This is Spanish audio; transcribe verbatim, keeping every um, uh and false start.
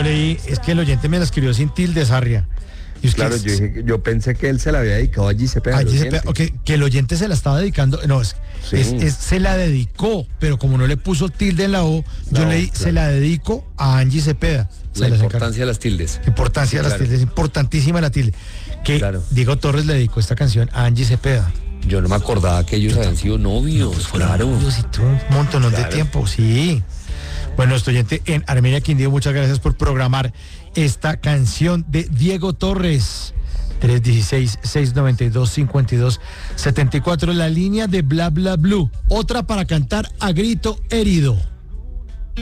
leí, es que el oyente me la escribió sin tilde, Sarria. Y es Claro, que, yo, dije, yo pensé que él se la había dedicado a G C P. a G C P, okay, que el oyente se la estaba dedicando, no, es, Sí. es, es se la dedicó, pero como no le puso tilde en la O, yo No, leí, claro. se la dedico a Angie Cepeda. Se La las importancia encargo. de las tildes. Importancia de las Claro. tildes, importantísima la tilde. Que Claro. Diego Torres le dedicó esta canción a Angie Cepeda. Yo no me acordaba que ellos habían sido novios, claro. Novios y todo, un montón de Claro. tiempo, sí. Bueno, nuestro oyente en Armenia Quindío, muchas gracias por programar esta canción de Diego Torres. tres uno seis, seis nueve dos, cinco dos siete cuatro, la línea de Bla Bla Blue. Otra para cantar a grito herido.